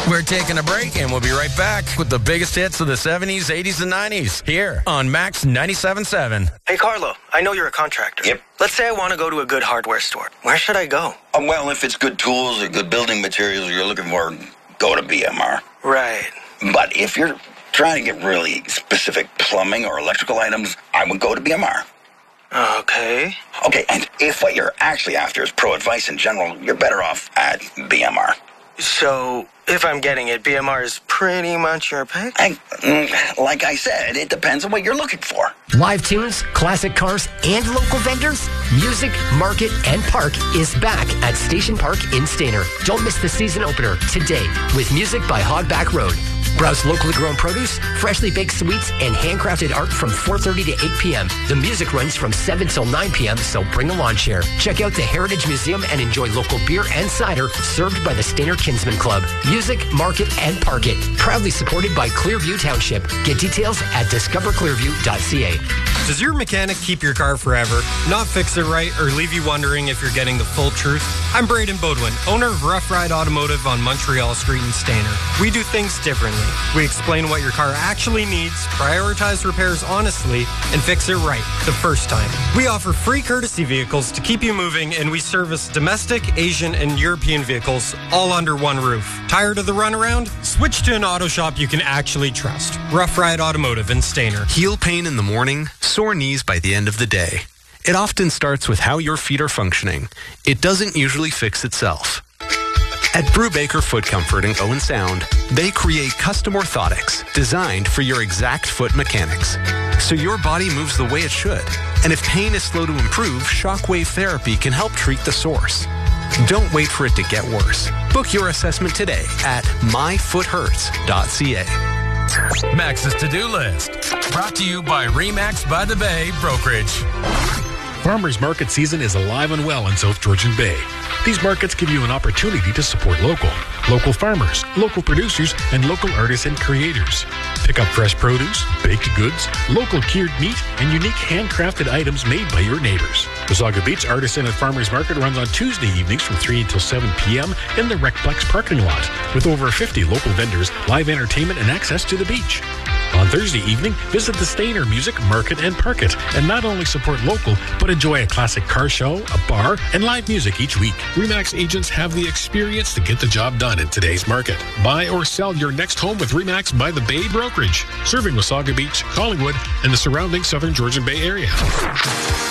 We're taking a break, and we'll be right back with the biggest hits of the 70s, 80s, and 90s here on Max 97.7. Hey, Carlo, I know you're a contractor. Yep. Let's say I want to go to a good hardware store. Where should I go? Well, if it's good tools or good building materials you're looking for, go to BMR. Right. But if you're trying to get really specific plumbing or electrical items, I would go to BMR. Okay. Okay, and if what you're actually after is pro advice in general, you're better off at BMR. So, if I'm getting it, BMR is pretty much your pick? Like I said, it depends on what you're looking for. Live tunes, classic cars, and local vendors? Music, Market, and Park is back at Station Park in Stayner. Don't miss the season opener today with music by Hogback Road. Browse locally grown produce, freshly baked sweets, and handcrafted art from 4:30 to 8 p.m. The music runs from 7 till 9 p.m., so bring a lawn chair. Check out the Heritage Museum and enjoy local beer and cider served by the Stayner Kinsman Club. Music, Market, and Park-It. Proudly supported by Clearview Township. Get details at discoverclearview.ca. Does your mechanic keep your car forever, not fix it right, or leave you wondering if you're getting the full truth? I'm Braden Bodwin, owner of Rough Ride Automotive on Montreal Street in Stayner. We do things differently. We explain what your car actually needs, prioritize repairs honestly, and fix it right the first time. We offer free courtesy vehicles to keep you moving, and we service domestic, Asian, and European vehicles all under one roof. Tired of the runaround? Switch to an auto shop you can actually trust. Rough Ride Automotive in Stayner. Heel pain in the morning, sore knees by the end of the day. It often starts with how your feet are functioning. It doesn't usually fix itself. At Brubaker Foot Comfort in Owen Sound, they create custom orthotics designed for your exact foot mechanics, so your body moves the way it should. And if pain is slow to improve, shockwave therapy can help treat the source. Don't wait for it to get worse. Book your assessment today at myfoothurts.ca. Max's to-do list. Brought to you by RE/MAX by the Bay Brokerage. Farmers Market season is alive and well in South Georgian Bay. These markets give you an opportunity to support local farmers, local producers, and local artists and creators. Pick up fresh produce, baked goods, local cured meat, and unique handcrafted items made by your neighbors. Wasaga Beach Artisan and Farmers Market runs on Tuesday evenings from 3 until 7 p.m. in the Recplex parking lot, with over 50 local vendors, live entertainment, and access to the beach. On Thursday evening, visit the Stayner Music, Market, and Park-It, and not only support local, but enjoy a classic car show, a bar, and live music each week. RE/MAX agents have the experience to get the job done in today's market. Buy or sell your next home with RE/MAX by the Bay Brokerage, serving Wasaga Beach, Collingwood, and the surrounding Southern Georgian Bay area.